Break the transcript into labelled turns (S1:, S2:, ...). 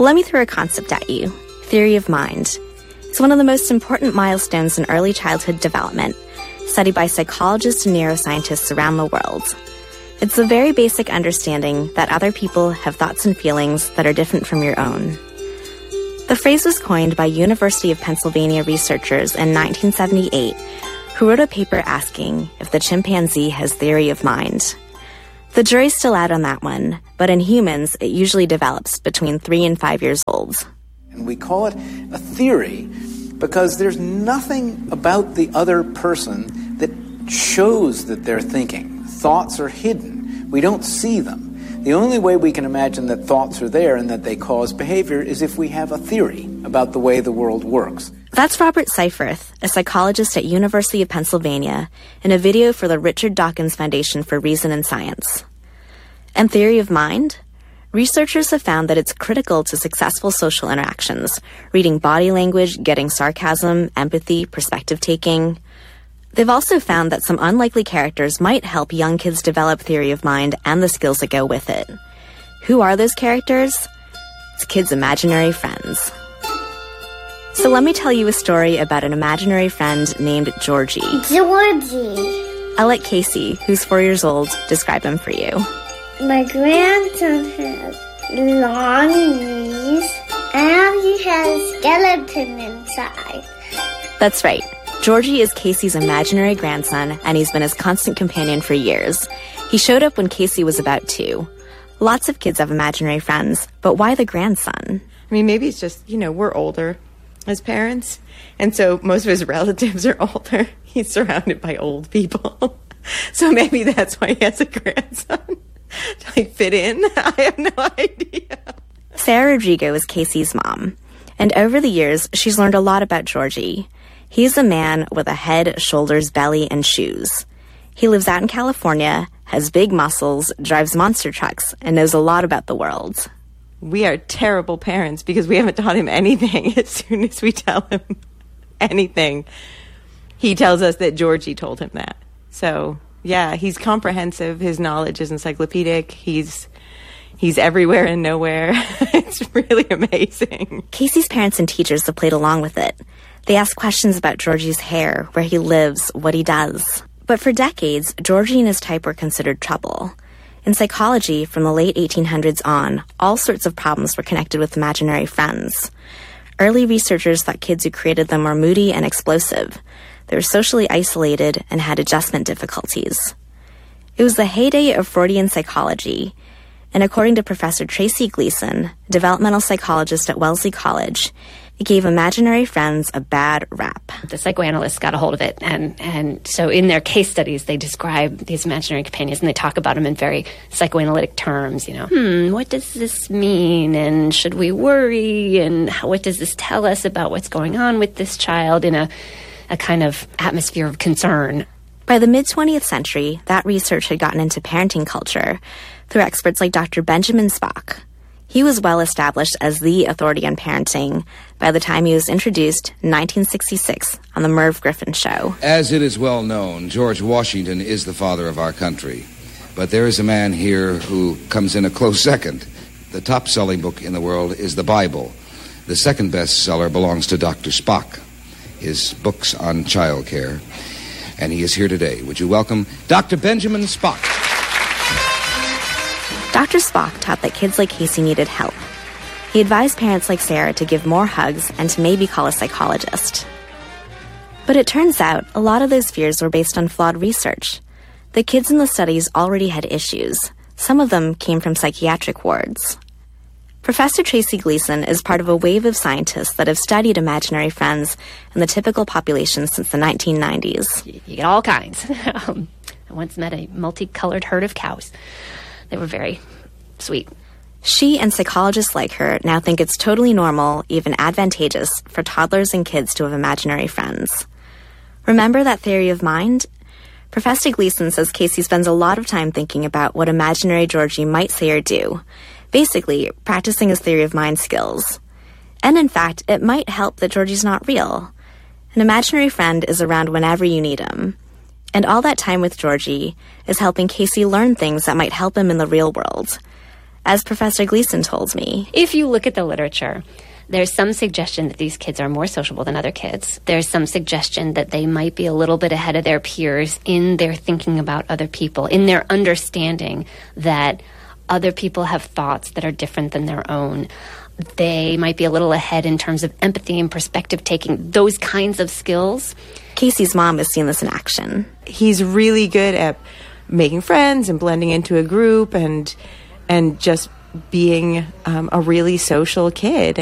S1: Let me throw a concept at you. Theory of mind. It's one of the most important milestones in early childhood development, studied by psychologists and neuroscientists around the world. It's the very basic understanding that other people have thoughts and feelings that are different from your own. The phrase was coined by University of Pennsylvania researchers in 1978, who wrote a paper asking if the chimpanzee has theory of mind. The jury's still out on that one, but in humans, it usually develops between 3 and 5 years old.
S2: And we call it a theory because there's nothing about the other person that shows that they're thinking. Thoughts are hidden. We don't see them. The only way we can imagine that thoughts are there and that they cause behavior is if we have a theory about the way the world works.
S1: That's Robert Seyfried, a psychologist at University of Pennsylvania, in a video for the Richard Dawkins Foundation for Reason and Science. And theory of mind? Researchers have found that it's critical to successful social interactions, reading body language, getting sarcasm, empathy, perspective-taking. They've also found that some unlikely characters might help young kids develop theory of mind and the skills that go with it. Who are those characters? It's kids' imaginary friends. So let me tell you a story about an imaginary friend named Georgie.
S3: Georgie.
S1: I'll let Casey, who's 4 years old, describe him for you.
S3: My grandson has long knees, and he has a skeleton inside.
S1: That's right. Georgie is Casey's imaginary grandson, and he's been his constant companion for years. He showed up when Casey was about 2. Lots of kids have imaginary friends, but why the grandson?
S4: I mean, maybe it's just, we're older as parents, and so most of his relatives are older. He's surrounded by old people. So maybe that's why he has a grandson. To fit in? I have no idea.
S1: Sarah Rodrigo is Casey's mom, and over the years, she's learned a lot about Georgie. He's a man with a head, shoulders, belly, and shoes. He lives out in California, has big muscles, drives monster trucks, and knows a lot about the world.
S4: We are terrible parents because we haven't taught him anything. As soon as we tell him anything, he tells us that Georgie told him that. So, yeah, he's comprehensive. His knowledge is encyclopedic. He's everywhere and nowhere. It's really amazing.
S1: Casey's parents and teachers have played along with it. They ask questions about Georgie's hair, where he lives, what he does. But for decades, Georgie and his type were considered trouble. In psychology, from the late 1800s on, all sorts of problems were connected with imaginary friends. Early researchers thought kids who created them were moody and explosive. They were socially isolated and had adjustment difficulties. It was the heyday of Freudian psychology, and according to Professor Tracy Gleason, developmental psychologist at Wellesley College, it gave imaginary friends a bad rap.
S5: The psychoanalysts got a hold of it, and so in their case studies, they describe these imaginary companions, and they talk about them in very psychoanalytic terms, what does this mean, and should we worry, and what does this tell us about what's going on with this child in a kind of atmosphere of concern.
S1: By the mid-20th century, that research had gotten into parenting culture through experts like Dr. Benjamin Spock. He was well established as the authority on parenting by the time he was introduced in 1966 on the Merv Griffin Show.
S6: As it is well known, George Washington is the father of our country. But there is a man here who comes in a close second. The top-selling book in the world is the Bible. The second bestseller belongs to Dr. Spock, his books on child care. And he is here today. Would you welcome Dr. Benjamin Spock?
S1: Dr. Spock taught that kids like Casey needed help. He advised parents like Sarah to give more hugs and to maybe call a psychologist. But it turns out a lot of those fears were based on flawed research. The kids in the studies already had issues. Some of them came from psychiatric wards. Professor Tracy Gleason is part of a wave of scientists that have studied imaginary friends in the typical population since the 1990s.
S5: You get all kinds. I once met a multicolored herd of cows. They were very sweet.
S1: She and psychologists like her now think it's totally normal, even advantageous, for toddlers and kids to have imaginary friends. Remember that theory of mind? Professor Gleason says Casey spends a lot of time thinking about what imaginary Georgie might say or do, basically practicing his theory of mind skills. And in fact, it might help that Georgie's not real. An imaginary friend is around whenever you need him. And all that time with Georgie is helping Casey learn things that might help him in the real world. as Professor Gleason told me.
S5: If you look at the literature, there's some suggestion that these kids are more sociable than other kids. There's some suggestion that they might be a little bit ahead of their peers in their thinking about other people, in their understanding that other people have thoughts that are different than their own. They might be a little ahead in terms of empathy and perspective taking, those kinds of skills.
S1: Casey's mom has seen this in action.
S4: He's really good at making friends and blending into a group and just being a really social kid.